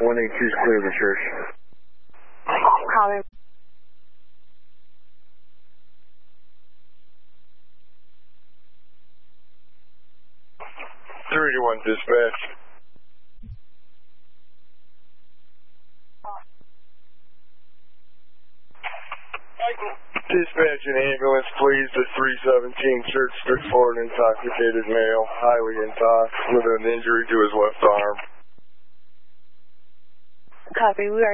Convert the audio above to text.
182 is clear of the church. Copy. 381 dispatch. Dispatch an ambulance, please, to 317 Church Street for an intoxicated male, highly intox, with an injury to his left arm. Copy. We are